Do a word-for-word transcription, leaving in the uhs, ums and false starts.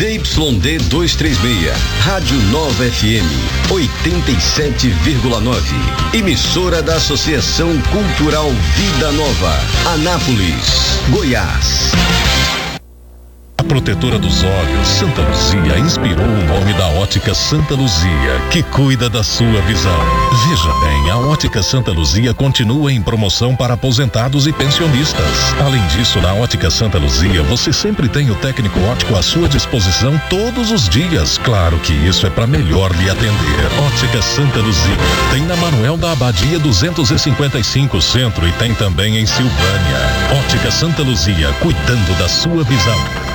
Z Y D duzentos e trinta e seis, Rádio Nova F M, oitenta e sete vírgula nove. Emissora da Associação Cultural Vida Nova, Anápolis, Goiás. A protetora dos olhos, Santa Luzia, inspirou o nome da Ótica Santa Luzia, que cuida da sua visão. Veja bem, a Ótica Santa Luzia continua em promoção para aposentados e pensionistas. Além disso, na Ótica Santa Luzia, você sempre tem o técnico óptico à sua disposição todos os dias. Claro que isso é para melhor lhe atender. Ótica Santa Luzia tem na Manuel da Abadia duzentos e cinquenta e cinco Centro e tem também em Silvânia. Ótica Santa Luzia, cuidando da sua visão.